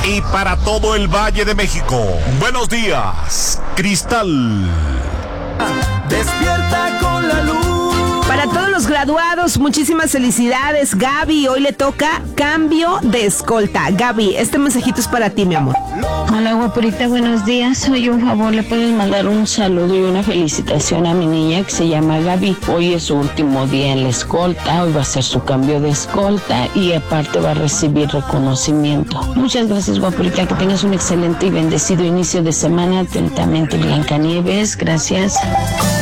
y para todo el Valle de México. Buenos días, Cristal. Despierta con la luz. Para todos los graduados, muchísimas felicidades, Gaby. Hoy le toca cambio de escolta. Gaby, este mensajito es para ti, mi amor. Hola, guapurita, buenos días. Oye, un favor, ¿le puedes mandar un saludo y una felicitación a mi niña que se llama Gaby? Hoy es su último día en la escolta, hoy va a ser su cambio de escolta y aparte va a recibir reconocimiento. Muchas gracias, guapurita, que tengas un excelente y bendecido inicio de semana. Atentamente, Blancanieves, gracias.